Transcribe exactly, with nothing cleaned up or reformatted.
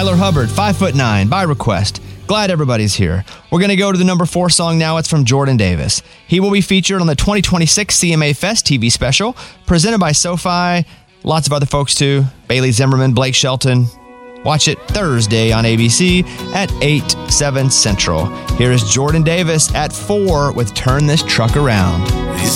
Tyler Hubbard, five foot nine, by request. Glad everybody's here. We're going to go to the number four song now. It's from Jordan Davis. He will be featured on the twenty twenty-six C M A Fest T V special, presented by SoFi. Lots of other folks too. Bailey Zimmerman, Blake Shelton. Watch it Thursday on A B C at eight, seven Central. Here is Jordan Davis at four with Turn This Truck Around. He